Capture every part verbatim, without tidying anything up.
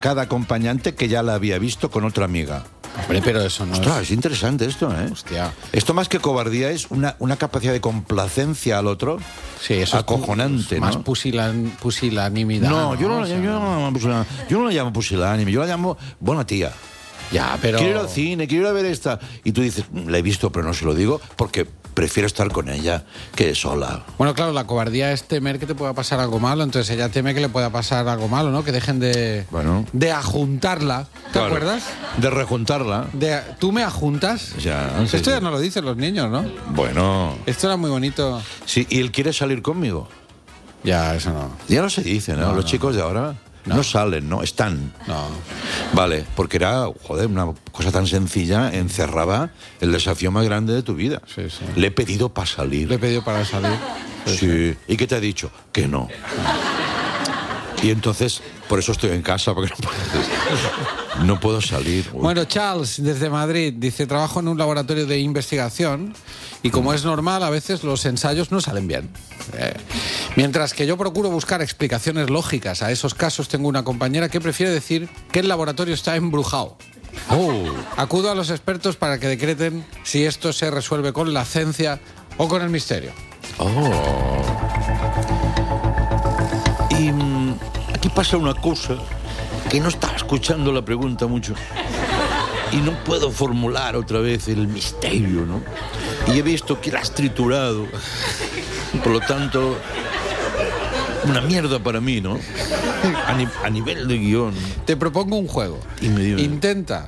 cada acompañante que ya la había visto con otra amiga. Hombre, pero eso no Ostras, es... es interesante esto, ¿eh? Hostia. Esto más que cobardía es una, una capacidad de complacencia al otro. Sí, eso acojonante, es ¿no? más pusilan, pusilanimidad. No, yo no, O sea, yo, no, la llamo pusilánime, yo no la llamo pusilánime, yo la llamo buena tía. Ya, pero... Quiero ir al cine, quiero ir a ver esta. Y tú dices, la he visto, pero no se lo digo porque prefiero estar con ella que sola. Bueno, claro, la cobardía es temer que te pueda pasar algo malo, entonces ella teme que le pueda pasar algo malo, ¿no? Que dejen de, Bueno. de ajuntarla. ¿Te Claro. acuerdas? De rejuntarla. De, ¿Tú me ajuntas? Ya, sí, Esto sí. ya no lo dicen los niños, ¿no? Bueno. Esto era muy bonito. Sí, y él quiere salir conmigo. Ya, eso no. Ya no se dice, ¿no? No, Los no. chicos de ahora no. no salen, ¿no? Están. No. Vale, porque era, joder, una cosa tan sencilla, encerraba el desafío más grande de tu vida. Sí, sí. Le he pedido para salir. Le he pedido para salir. Sí. ¿Y qué te ha dicho? Que no. Y entonces, por eso estoy en casa, porque no puedo, no puedo salir. Uy. Bueno, Charles, desde Madrid, dice, trabajo en un laboratorio de investigación y como es normal, a veces los ensayos no salen bien. Eh, mientras que yo procuro buscar explicaciones lógicas a esos casos, tengo una compañera que prefiere decir que el laboratorio está embrujado. Oh. Acudo a los expertos para que decreten si esto se resuelve con la ciencia o con el misterio. Oh. Y mm, aquí pasa una cosa que no estaba escuchando la pregunta mucho. Y no puedo formular otra vez el misterio, ¿no? Y he visto que la has triturado. Por lo tanto, una mierda para mí, ¿no? A, ni- a nivel de guión. Te propongo un juego. Y me dio- Intenta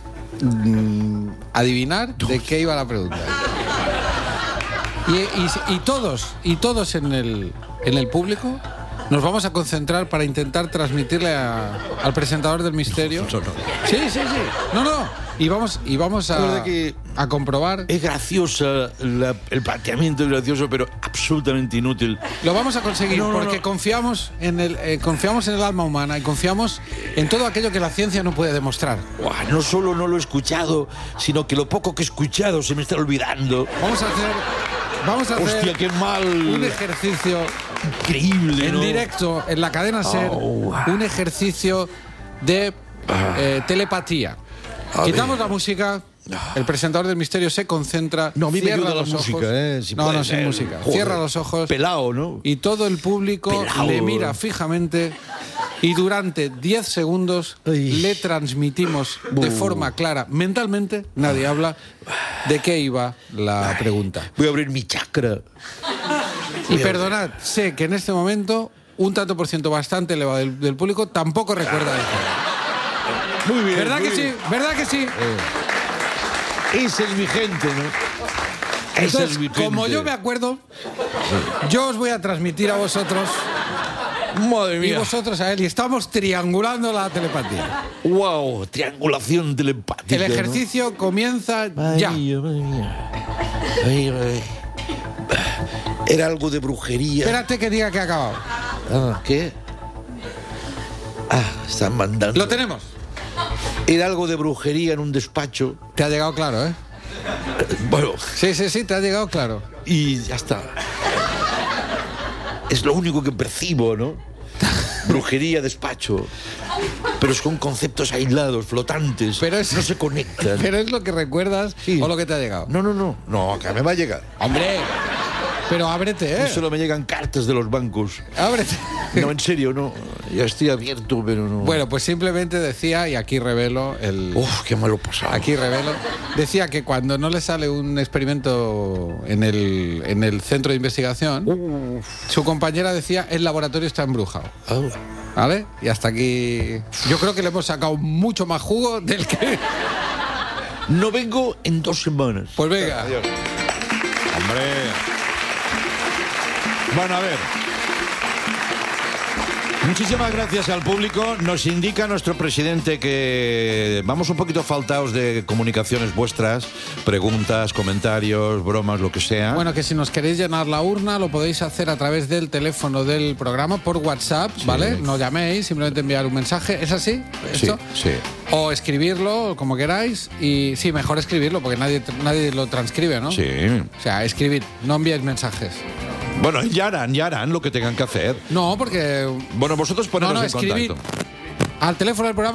mm, adivinar de qué iba la pregunta. Y, y- y todos, y todos en el, en el público nos vamos a concentrar para intentar transmitirle a- al presentador del misterio. No, no. Sí, sí, sí. No, no. Y vamos, y vamos La a, verdad que- a comprobar. Es graciosa, la- el planteamiento es gracioso, pero absolutamente inútil. Lo vamos a conseguir No, no, porque no. confiamos en el eh, confiamos en el alma humana y confiamos en todo aquello que la ciencia no puede demostrar. Buah, no solo no lo he escuchado, sino que lo poco que he escuchado se me está olvidando. Vamos a hacer vamos a hacer Hostia, qué mal. un ejercicio Increíble, en ¿no? directo en la cadena SER, Oh. un ejercicio de eh, telepatía. A Quitamos ver. la música. El presentador del misterio se concentra. No, a mí me cierra ayuda la los ojos. música, ¿eh? Si no, puede no, sin ser. música. Joder. Cierra los ojos. Pelao, ¿no? Y todo el público Pelao. le mira fijamente y durante diez segundos Ay. le transmitimos de Uh. forma clara, mentalmente, nadie habla, de qué iba la pregunta. Voy a abrir mi chakra. Y perdonad, sé que en este momento un tanto por ciento bastante elevado del, del público tampoco recuerda esto. Muy bien. ¿Verdad muy que sí? bien. ¿Verdad que sí? Ese es mi gente, ¿no? Esa Entonces, es mi gente. como yo me acuerdo, yo os voy a transmitir a vosotros Madre y mía. vosotros a él y estamos triangulando la telepatía. Wow, triangulación telepática. El ejercicio comienza ¿no? ya. Ay, madre mía. Ay, ay. Era algo de brujería. Espérate que diga que ha acabado. Ah, ¿qué? Ah, están mandando. Lo tenemos. Era algo de brujería en un despacho. Te ha llegado claro, ¿eh? Bueno, Sí, sí, sí, te ha llegado claro. y ya está. Es lo único que percibo, ¿no? Brujería, despacho. Pero son conceptos aislados, flotantes. Pero es- no se conectan. ¿Pero es lo que recuerdas Sí. o lo que te ha llegado? No, no, no. No, que me va a llegar. ¡Hombre! Pero ábrete, ¿eh? Solo me llegan cartas de los bancos. Ábrete. No, en serio, no. Ya estoy abierto, pero no. Bueno, pues simplemente decía, y aquí revelo el... Uf, qué malo pasado. Aquí revelo. Decía que cuando no le sale un experimento en el, en el centro de investigación, Uf. su compañera decía, el laboratorio está embrujado. Ah, ¿Vale? Y hasta aquí... Yo creo que le hemos sacado mucho más jugo del que... no vengo en dos semanas. Pues venga. Hombre. Bueno, a ver. Muchísimas gracias al público. Nos indica nuestro presidente que vamos un poquito faltados de comunicaciones vuestras, preguntas, comentarios, bromas, lo que sea. Bueno, que si nos queréis llenar la urna, lo podéis hacer a través del teléfono del programa por WhatsApp, ¿vale? No llaméis, simplemente enviar un mensaje. ¿Es así? sí, ¿Esto? sí. O escribirlo, como queráis. Y sí, mejor escribirlo, porque nadie, nadie lo transcribe, ¿no? Sí. O sea, escribir, no enviéis mensajes. Bueno, ya harán, ya harán lo que tengan que hacer. No, porque... Bueno, vosotros No, poneros no, en escribir contacto. Al teléfono del programa